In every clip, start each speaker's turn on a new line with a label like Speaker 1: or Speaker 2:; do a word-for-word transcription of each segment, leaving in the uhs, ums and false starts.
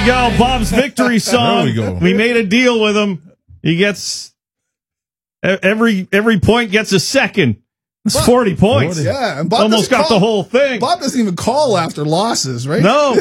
Speaker 1: Go, Bob's victory song.
Speaker 2: There we go.
Speaker 1: We made a deal with him. He gets every every point gets a second. It's
Speaker 3: Bob,
Speaker 1: forty points.
Speaker 3: forty. Yeah, and Bob
Speaker 1: almost got
Speaker 3: call,
Speaker 1: the whole thing.
Speaker 3: Bob doesn't even call after losses, right?
Speaker 1: No.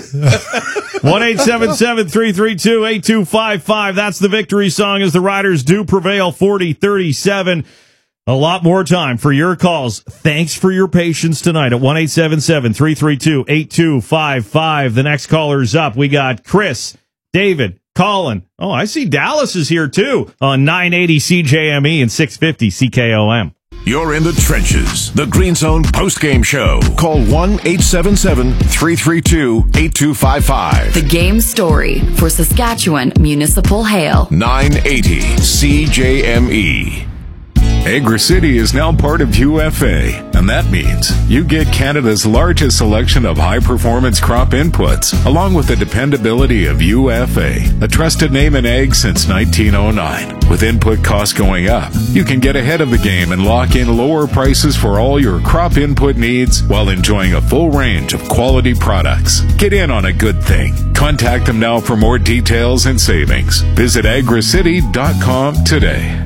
Speaker 1: one eight seven seven, three three two, eight two five five. That's the victory song as the Riders do prevail forty thirty-seven. A lot more time for your calls. Thanks for your patience tonight at one eight seven seven, three three two, eight two five five. The next caller's up. We got Chris, David, Colin. Oh, I see Dallas is here too on nine eighty C J M E and six fifty C K O M.
Speaker 4: You're in the trenches. The Green Zone postgame show. Call one eight seven seven, three three two, eight two five five.
Speaker 5: The game story for Saskatchewan Municipal Hail.
Speaker 4: nine eighty C J M E.
Speaker 6: Agri-City is now part of U F A, and that means you get Canada's largest selection of high-performance crop inputs, along with the dependability of U F A, a trusted name in ag since nineteen oh nine. With input costs going up, you can get ahead of the game and lock in lower prices for all your crop input needs while enjoying a full range of quality products. Get in on a good thing. Contact them now for more details and savings. Visit agri city dot com today.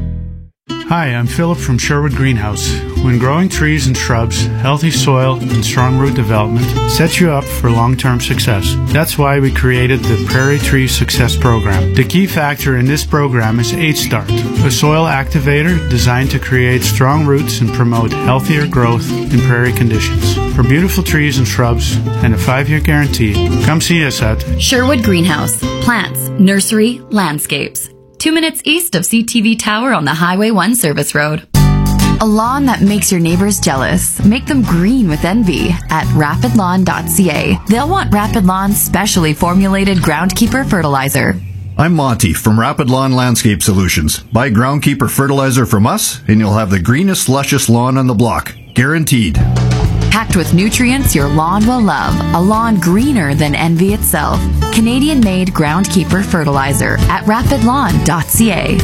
Speaker 7: Hi, I'm Philip from Sherwood Greenhouse. When growing trees and shrubs, healthy soil and strong root development sets you up for long-term success. That's why we created the Prairie Tree Success Program. The key factor in this program is H-Start, a soil activator designed to create strong roots and promote healthier growth in prairie conditions. For beautiful trees and shrubs and a five-year guarantee, come see us at
Speaker 5: Sherwood Greenhouse. Plants, nursery, landscapes. Two minutes east of C T V Tower on the Highway one Service Road. A lawn that makes your neighbors jealous. Make them green with envy at rapid lawn dot c a. They'll want Rapid Lawn's specially formulated Groundkeeper fertilizer.
Speaker 8: I'm Monty from Rapid Lawn Landscape Solutions. Buy Groundkeeper fertilizer from us, and you'll have the greenest, luscious lawn on the block. Guaranteed.
Speaker 5: Packed with nutrients your lawn will love. A lawn greener than envy itself. Canadian-made Groundkeeper fertilizer at rapid lawn dot c a.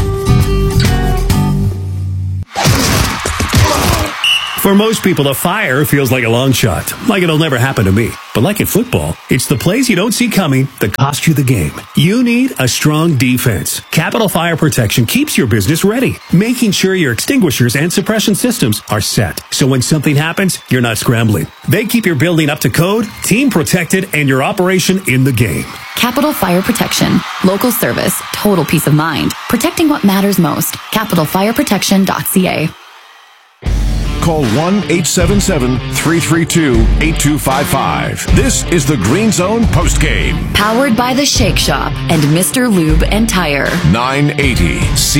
Speaker 9: For most people, a fire feels like a long shot, like it'll never happen to me. But like in football, it's the plays you don't see coming that cost you the game. You need a strong defense. Capital Fire Protection keeps your business ready, making sure your extinguishers and suppression systems are set. So when something happens, you're not scrambling. They keep your building up to code, team protected, and your operation in the game.
Speaker 5: Capital Fire Protection. Local service. Total peace of mind. Protecting what matters most. capital fire protection dot c a.
Speaker 4: Call one eight seven seven, three three two, eight two five five. This is the Green Zone postgame.
Speaker 5: Powered by the Shake Shop and Mister Lube and Tire.
Speaker 4: nine eighty C